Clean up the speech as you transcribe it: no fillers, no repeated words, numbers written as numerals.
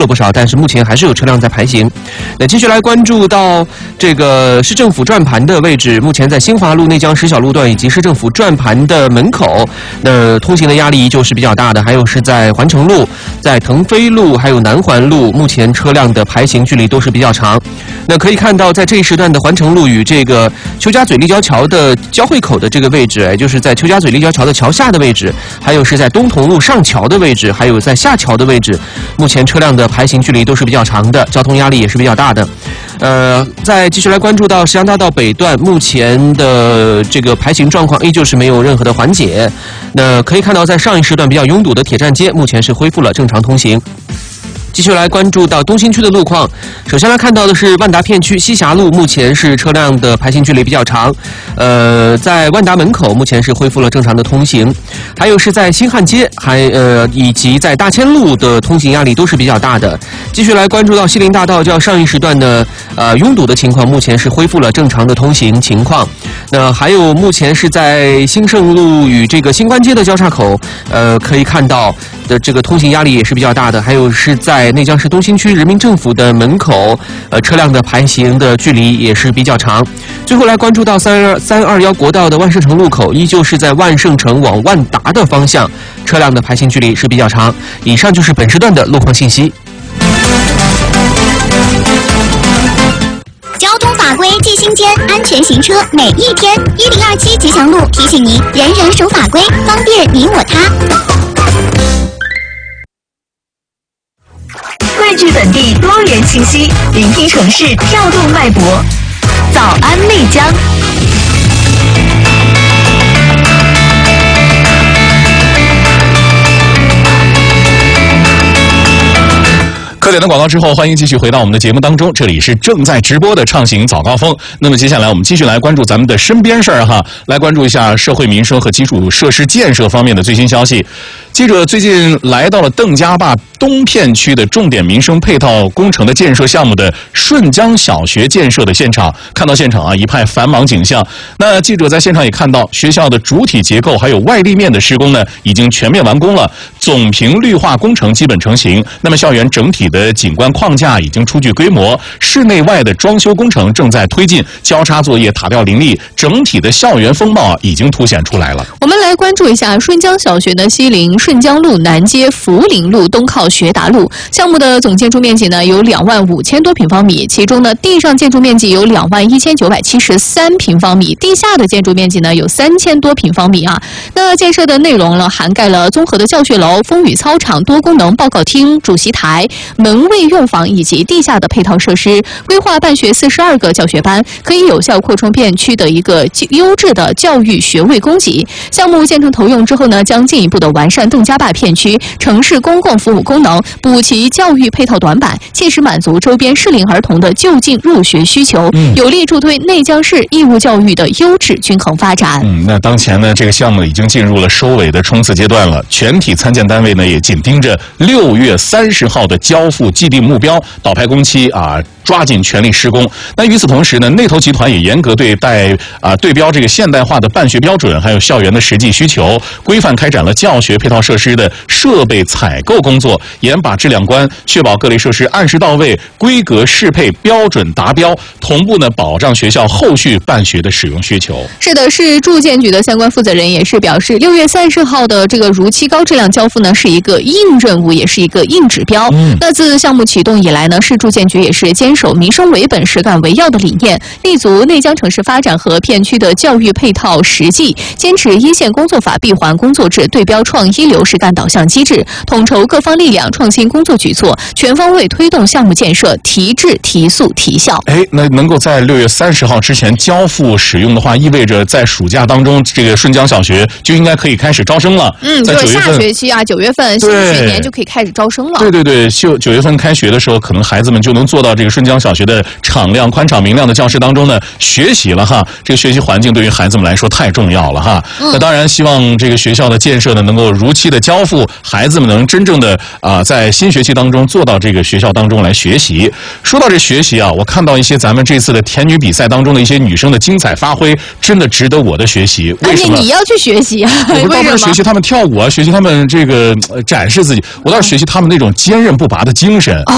不少，但是目前还是有车辆在排行。那继续来关注到这个市政府转盘的位置，目前在新华路内江石小路段以及市政府转盘的门口，通行的压力依旧是比较大的。还有是在环城路、在腾飞路还有南环路，目前车辆的排行距离都是比较长。那可以看到，在这一时段的环城路与这个邱家嘴立交桥的交汇口的这个位置，也就是在邱家嘴立交桥的桥下的位置，还有是在东同路上桥的位置，还有在下桥的位置，目前车辆的排行距离都是比较长的，交通压力也是比较大的。再继续来关注到石杨大道北段，目前的这个排行状况依旧是没有任何的缓解。那可以看到，在上一时段比较拥堵的铁站街，目前是恢复了正常通行。继续来关注到东新区的路况，首先来看到的是万达片区西峡路，目前是车辆的排行距离比较长。在万达门口目前是恢复了正常的通行，还有是在新汉街，以及在大千路的通行压力都是比较大的。继续来关注到西林大道较上一时段的拥堵的情况，目前是恢复了正常的通行情况。那还有目前是在兴盛路与这个新关街的交叉口，可以看到的这个通行压力也是比较大的。还有是在内江市东新区人民政府的门口，车辆的排行的距离也是比较长。最后来关注到321国道的万盛城路口，依旧是在万盛城往万达的方向，车辆的排行距离是比较长。以上就是本时段的路况信息。 交通法规记心间，安全行车每一天。1027吉祥路提醒您，人人守法规，方便你我他。 汇聚本地多元信息，聆听城市跳动脉搏。早安内江。 特点的广告之后，欢迎继续回到我们的节目当中，这里是正在直播的畅行早高峰。那么接下来我们继续来关注咱们的身边事儿哈，来关注一下社会民生和基础设施建设方面的最新消息。记者最近来到了邓家坝东片区的重点民生配套工程的建设项目的顺江小学建设的现场，看到现场一派繁忙景象。那记者在现场也看到，学校的主体结构还有外立面的施工呢，已经全面完工了，总屏绿化工程基本成型。那么校园整体的景观框架已经初具规模，室内外的装修工程正在推进，交叉作业塔吊林立，整体的校园风貌已经凸显出来了。 我们来关注一下顺江小学的西陵顺江路南街福陵路东靠学达路项目的总建筑面积呢有25000多平方米，其中呢地上建筑面积有21973平方米，地下的建筑面积呢有3000多平方米啊。那建设的内容呢涵盖了综合的教学楼、风雨操场、多功能报告厅、主席台、门卫用房以及地下的配套设施，规划办学42个教学班，可以有效扩充片区的一个优质的教育学位供给。项目建成投用之后呢，将进一步的完善邓家坝片区城市公共服务功能，补齐教育配套短板，切实满足周边适龄儿童的就近入学需求，有力助推内江市义务教育的优质均衡发展。 那当前呢，这个项目已经进入了收尾的冲刺阶段了，全体参建单位呢也紧盯着6月30号的交付既定目标，倒排工期抓紧全力施工。那与此同时呢，内投集团也严格对标这个现代化的办学标准，还有校园的实际需求，规范开展了教学配套设施的设备采购工作，严把质量关，确保各类设施按时到位，规格适配标准达标，同步呢保障学校后续办学的使用需求。 是的，市住建局的相关负责人也是表示，6月30号的这个如期高质量交付呢是一个硬任务，也是一个硬指标。那自项目启动以来呢，市住建局也是坚守民生为本、实干为要的理念，立足内江城市发展和片区的教育配套实际，坚持一线工作法闭环工作制，对标创一流实干导向机制，统筹各方力量，创新工作举措，全方位推动项目建设提质、提速、提效。 那能够在6月30号之前交付使用的话，意味着在暑假当中，这个顺江小学就应该可以开始招生了。在9月份， 下学期9月份新学年就可以开始招生了。 对，9月份开学的时候，可能孩子们就能做到这个顺江小学的敞亮、宽敞、明亮的教室当中呢学习了哈。这个学习环境对于孩子们来说太重要了哈。那当然，希望这个学校的建设呢能够如期的交付，孩子们能真正的在新学期当中做到这个学校当中来学习。说到这学习我看到一些咱们这次的田女比赛当中的一些女生的精彩发挥，真的值得我的学习。为什么？ 你要去学习啊？ 我倒不是学习他们跳舞学习他们这个展示自己，我倒是学习他们那种坚韧不拔的精神。